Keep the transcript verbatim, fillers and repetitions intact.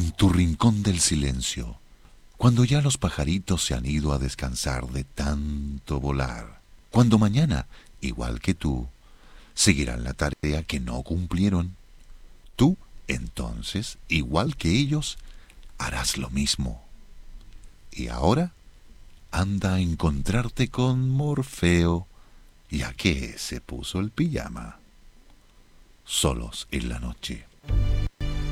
en tu rincón del silencio, cuando ya los pajaritos se han ido a descansar de tanto volar, cuando mañana, igual que tú, seguirán la tarea que no cumplieron, tú, entonces, igual que ellos, harás lo mismo. Y ahora, anda a encontrarte con Morfeo, ya que se puso el pijama. Solos en la noche.